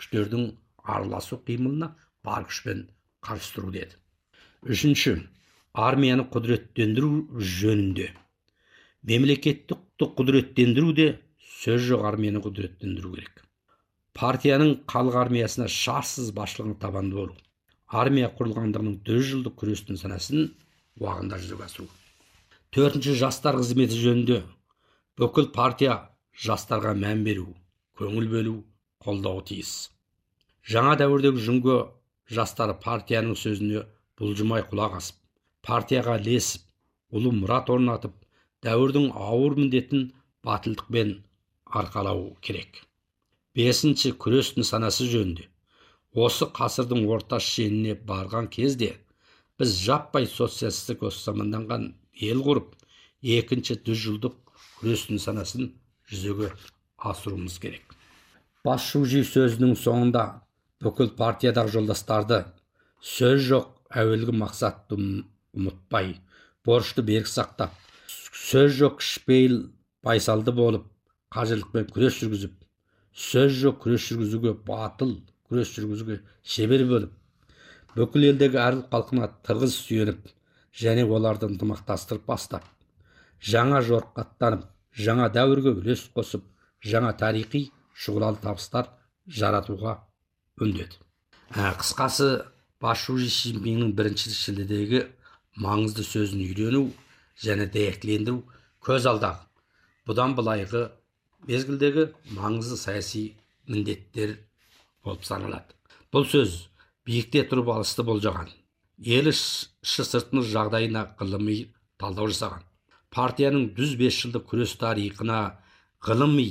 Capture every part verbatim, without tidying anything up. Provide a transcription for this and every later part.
күштердің араласу қимылына бар күшпен қарсы тұру деді. Үшінші, армияны құдіреттендіру жөнінде. Мемлекеттік құдіреттендіру де сөз жоқ армияны құдіреттендіру керек. Партияның халық армиясына шарсыз басшылығын табанды болу. Армия құрылғандығының жүз жылдық күрестің санасын уақытында жүзеге асыру. Төртінші, жастар қызметі жөнінде. Бүкіл партия жастарға мән беру, көңіл бөлу, қолдауы тиіс. Жаңа дәуірдегі жүнгі жастары партияның сөзіне бұлжымай құлақ асып, партияға ілесіп, ұлы мұрат орнатып, дәуірдің ауыр міндетін батылдықпен арқалау керек. Бесінші, күрестің санасы жөнінде. Осы ғасырдың орта шеніне барған кезде біз жаппай социалистік заманданған ел құрып, екінші жүз жылдық күрестің санасын жүзеге асыруымыз керек. Басшужи сөзінің соңында бүкіл партиядағы жолдастарды сөз жоқ әуелгі мақсатты ұмытпай, борышты берік сақтап, сөз жоқ кішіпейіл байсалды болып, қажырлықпен күрес жүргізіп, сөз жоқ күрес жүргізуге батыл, күрес жүргізуге шебер болып, бүкіл елдегі әр халқына тығыз сүйеніп, және оларды ынтымақтастырып бастап, жаңа жорыққа аттанып, жаңа дәуірге үлес қосып, жаңа тарихи шұғылалы табыстар жаратуға үндеді. Қысқасы, Басшужи Синьпиннің бірінші шілдедегі маңызды сөзін үйрену және дәйектілендіру көз алдағы. Бұдан былайғы мезгілдегі маңызды саяси міндеттер болып саналады. Бұл сөз биікте тұрып алысты болжаған, ел іші сыртының жағдайына ғылыми талдау жасаған, партияның жүз бес жылдық күрес тарихына ғылыми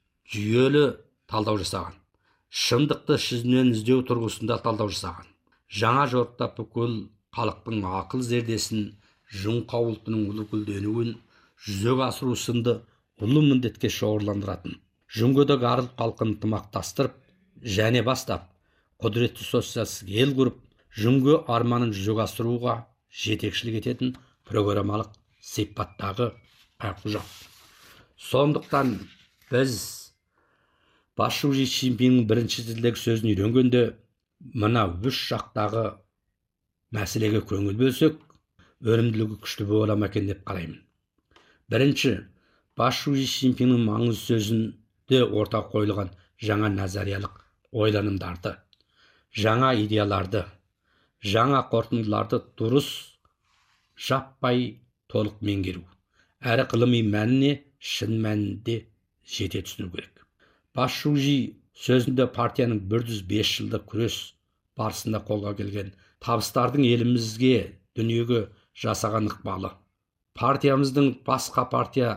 жүйелі талдау жасаған, шындықты шізінен іздеу тұрғысында талдау жасаған, жаңа жорықта бүкіл халықтың ақыл зердесін, жүн қауылтының ұлы гүлденуін жүзеге асыру сынды ұлы міндетке шоғырландыратын, жүнгөдегі арыл халқын ынтымақтастырып және бастап, құдіретті социалистік ел құрып, жүнгі арманын жүзеге асыруға жетекшілік ететін программалық сипаттағы құжат. Сондықтан біз Басшужи Синьпиннің бірінші тілдегі сөзін үйренгенде мына үш жақтағы мәселеге көңіл бөлсек, өнімділігі күшті бола ма екен деп қараймын. Бірінші, Басшужи Синьпиннің маңызды сөзінде ортаға қойылған жаңа назариялық ойланымдарды, жаңа идеяларды, жаңа қорытындыларды дұрыс, жаппай толық меңгеру, әрі ғылыми мәніне шын мәнінде жете түсіну керек. Басшужи сөзінде партияның жүз бес жылдық күрес барысында қолға келген табыстардың елімізге, дүниеге жасаған ықпалы, партиямыздың басқа партия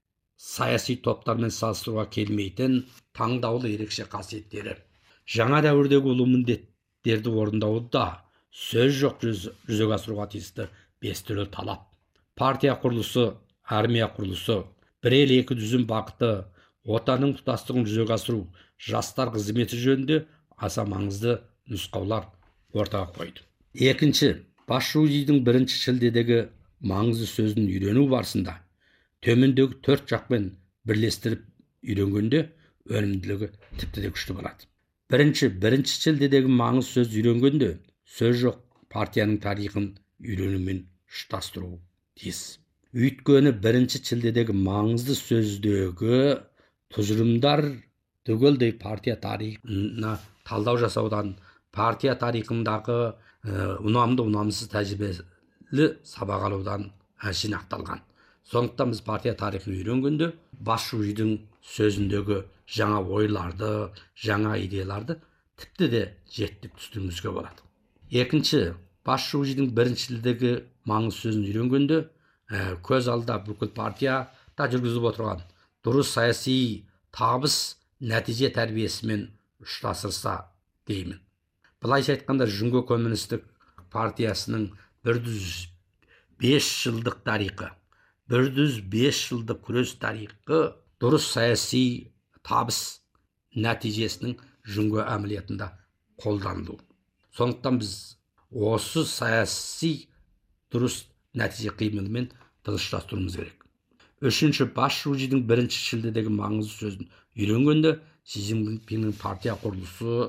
саяси топтармен салыстыруға келмейтін таңдаулы ерекше қасиеттері, жаңа дәуірдегі ұлы міндеттерді орындауда сөз жоқ жүзеге асыруға тиісті бес түрлі талап, партия құрылысы, армия құрылысы, бір ел екі дүзім бағыты, отанның тұтастығын жүзеге асыру, жастар қызметі жөнінде аса маңызды нұсқаулар ортаға қойды. Екінші, Басшужидің бірінші шілдедегі маңызды сөзін үйрену барысында төмендегі төрт жақпен бірлестіріп үйренгенде өнімділігі тіпті де күшті болады. Бірінші, бірінші шілдедегі маңызды сөз үйренгенде сөз жоқ партияның тарихын үйренумен ұштастыру тиіс. Өйткені бірінші шілдедегі маңызды сөздегі тұжырымдар түгелдей партия тарихына талдау жасаудан, партия тарихындағы ұнамды ұнамсыз тәжірибелі сабақ алудан жинақталған. Сондықтан біз партия тарихын үйренгенде Басшужидің сөзіндегі жаңа ойларды, жаңа идеяларды тіпті де жеттік түсінуімізге болады. Екінші, Басшужидің біріншілдегі маңызды сөзін үйренгенде көз алда бүкіл партияда жүргізіп отырған дұрыс саяси табыс нәтиже тәрбиесімен ұштастырса деймін. Былайша айтқанда, жүнгі коммунистік партиясының жүз бес жылдық тарихы, жүз бес жылдық күрес тарихы дұрыс саяси табыс нәтижесінің жүнгі әмілиятында қолданылу. Сондықтан біз осы саяси дұрыс нәтиже қимылымен тығыздастыруымыз керек. Үшінші, Басшужидің бірінші шілдедегі маңызды сөзін үйренгенде Си Цзиньпиннің партия құрылысы